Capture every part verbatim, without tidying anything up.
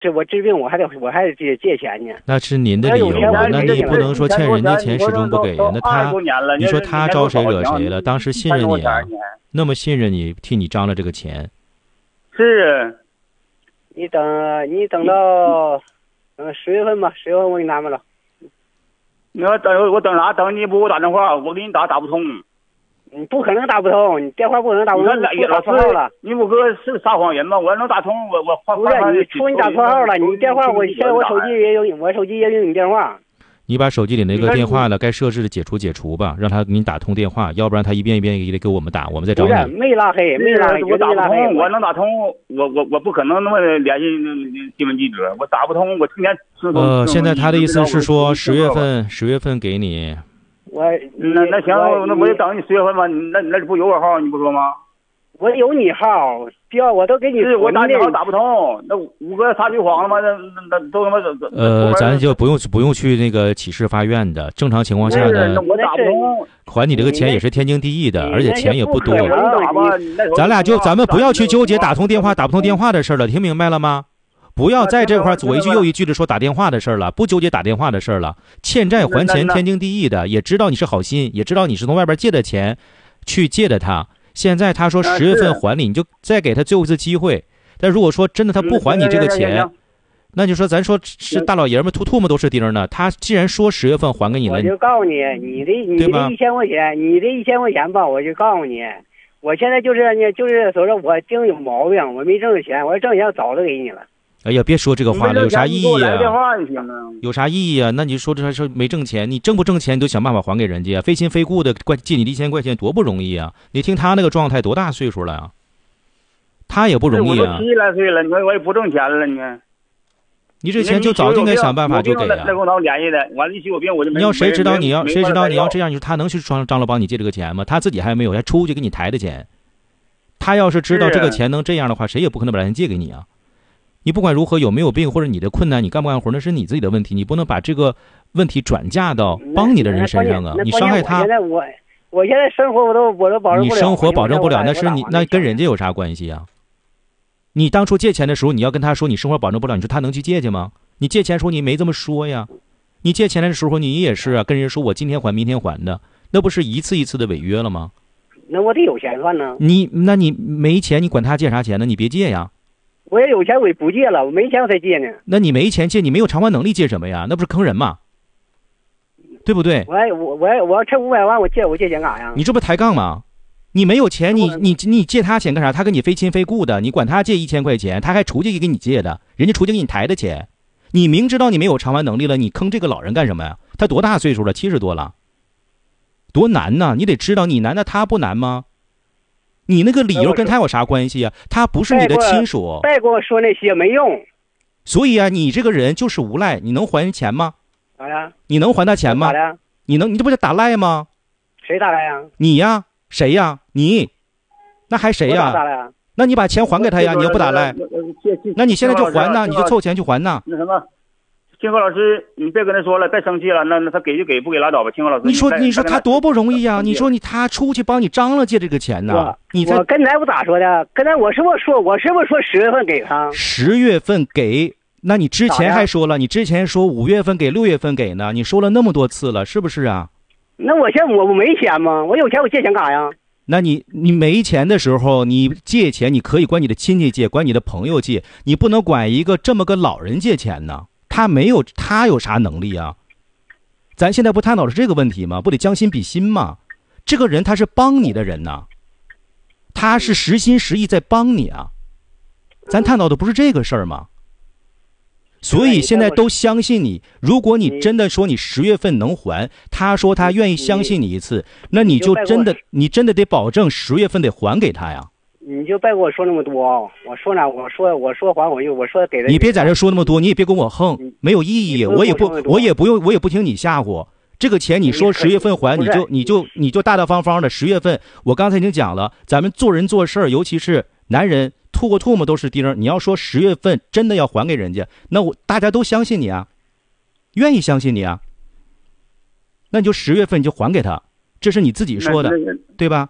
这我治病我还得我还得借借钱呢。 那是您的理由啊，那你也不能说欠人家钱始终不给呀。那他，你说他招谁惹谁了？当时信任你啊，那么信任你，替你张了这个钱。 是。 你等你等到等十月份吧，十月份我给你安排了。 你要等我等啥？等你不给我打电话，我给你打打不通。 你不可能打不通，你电话不可能打不通。你打错号了。 你不哥是撒谎人吗？我要能打通，我我换换。 不是你出你打错号了，你电话我现在我手机也有，我手机也有你电话。 你把手机里那个电话呢，该设置的解除解除吧，让他给你打通电话，要不然他一遍一遍也得给我们打，我们再找你。 不是没拉黑，没拉黑， 我打不通，我能打通，我我我不可能那么联系新闻记者，我打不通，我今天。 呃，现在他的意思是说十月份十月份给你。 我那那行，那我就等你十月份吧。那那不有我号，你不说吗？ 我有你号，标我都给你。 是我打你号打不通，那五个撒句谎了吗？那那那都他妈。 呃，咱就不用不用去那个起誓发愿的。正常情况下呢， 我打不通， 还你这个钱也是天经地义的，而且钱也不多。 不咱俩就咱们不要去纠结打通电话打不通电话的事了，听明白了吗？不要在这块左一句右一句的说打电话的事了，不纠结打电话的事了。欠债还钱天经地义的，也知道你是好心，也知道你是从外边借的钱去借的他。现在他说十月份还你，你就再给他最后一次机会。但如果说真的他不还你这个钱，那就说咱说是大老爷们吐唾沫都是钉呢。他既然说十月份还给你了， 我就告诉你，你的你的一千块钱，你的一千块钱吧，我就告诉你，我现在就是呢，就是说说我经有毛病，我没挣着钱，我要挣钱早就给你了。 哎呀，别说这个话了，有啥意义啊？ 有有啥意义啊？那你说这还说没挣钱，你挣不挣钱你都想办法还给人家，非亲非故的借你一千块钱多不容易啊！你听他那个状态多大岁数了啊？他也不容易啊。 我都七十来岁了，你说我也不挣钱了，你。 你这钱就早就应该想办法就给啊。 那跟我联系的，完了一起有病我就没。 你要谁知道你要谁知道你要这样，你说他能去张张罗帮你借这个钱吗？他自己还没有，还出去给你抬的钱。他要是知道这个钱能这样的话，谁也不可能把钱借给你啊。你不管如何有没有病或者你的困难，你干不干活那是你自己的问题，你不能把这个问题转嫁到帮你的人身上啊！你伤害他。 现在我我现在生活我都我都保证不了。 你生活保证不了，那是你那跟人家有啥关系啊？你当初借钱的时候，你要跟他说你生活保证不了，你说他能去借去吗？你借钱时候你没这么说呀？你借钱的时候你也是啊，跟人说我今天还明天还的，那不是一次一次的违约了吗？ 那我得有钱算呢。 你那你没钱，你管他借啥钱呢？你别借呀。 我也有钱，我也不借了，我没钱我才借呢。 那你没钱借，你没有偿还能力借什么呀？那不是坑人吗？对不对？ 我我我我要趁五百万，我借我借钱干啥呀？ 你这不抬杠吗？你没有钱，你你你借他钱干啥？他跟你非亲非故的，你管他借一千块钱，他还出去给你借的，人家出去给你抬的钱，你明知道你没有偿还能力了，你坑这个老人干什么呀？他多大岁数了？七十多了，多难呐！你得知道，你难道他不难吗？你那个理由跟他有啥关系啊？他不是你的亲属。 再跟我说那些没用。 所以啊，你这个人就是无赖。你能还人钱吗？ 咋的？ 你能还他钱吗？ 咋的？ 你能？你这不是打赖吗？ 谁打赖呀？ 你呀？谁呀？你？那还谁呀？ 打赖？ 那你把钱还给他呀！你要不打赖，那你现在就还呐，你就凑钱去还呐。 那什么？清河老师，你别跟他说了，别生气了。那那他给就给，不给拉倒吧。清河老师， 你说你说他多不容易呀！你说你他出去帮你张罗借这个钱呢？你我刚才我咋说的？刚才我是不是说我是不是说十月份给他？ 十月份给？那你之前还说了，你之前说五月份给，六月份给呢？你说了那么多次了，是不是啊？ 那我现在我我没钱吗？我有钱我借钱干啥呀？ 那你你没钱的时候，你借钱你可以管你的亲戚借，管你的朋友借，你不能管一个这么个老人借钱呢？他没有，他有啥能力啊？咱现在不探讨的是这个问题吗？不得将心比心吗？这个人他是帮你的人呐，他是实心实意在帮你啊。咱探讨的不是这个事儿吗？所以现在都相信你。如果你真的说你十月份能还，他说他愿意相信你一次，那你就真的你真的得保证十月份得还给他呀。 你就别跟我说那么多，我说哪我说我说还我就我说给他。 你别在这说那么多，你也别跟我横，没有意义。我也不我也不用我也不听你吓唬。这个钱你说十月份还，你就你就你就大大方方的十月份。我刚才已经讲了，咱们做人做事，尤其是男人，吐过唾沫都是钉。你要说十月份真的要还给人家，那我大家都相信你啊，愿意相信你啊。那你就十月份你就还给他，这是你自己说的，对吧？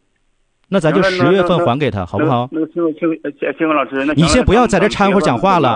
那咱就十月份还给他，好不好？ 那个清清清清老师，那你先不要在这掺和讲话了。